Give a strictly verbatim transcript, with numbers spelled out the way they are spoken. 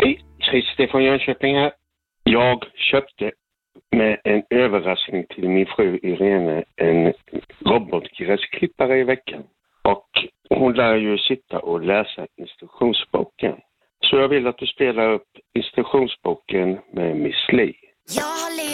Hej, Christer från Jönköping här. Jag köpte med en överraskning till min fru Irene en robotgräsklippare i veckan. Och hon lär ju sitta och läsa instruktionsboken. Så jag vill att du spelar upp instruktionsboken med Miss Li. Jag